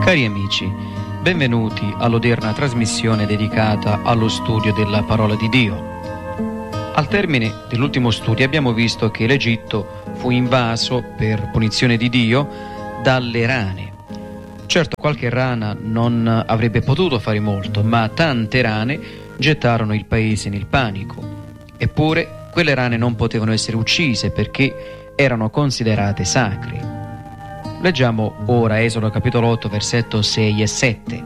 Cari amici, benvenuti all'odierna trasmissione dedicata allo studio della parola di Dio. Al termine dell'ultimo studio abbiamo visto che l'Egitto fu invaso per punizione di Dio dalle rane. Certo, qualche rana non avrebbe potuto fare molto, ma tante rane gettarono il paese nel panico. Eppure quelle rane non potevano essere uccise perché erano considerate sacre. Leggiamo ora Esodo capitolo 8, versetto 6 e 7.